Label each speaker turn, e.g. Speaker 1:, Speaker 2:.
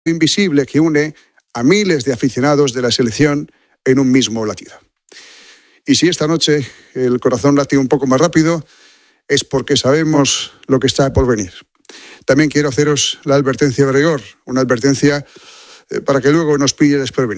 Speaker 1: invisible que une a miles de aficionados de la selección en un mismo latido. Y si esta noche el corazón late un poco más rápido, es porque sabemos lo que está por venir. También quiero haceros la advertencia de rigor, una advertencia para que luego nos pille desprevenidos.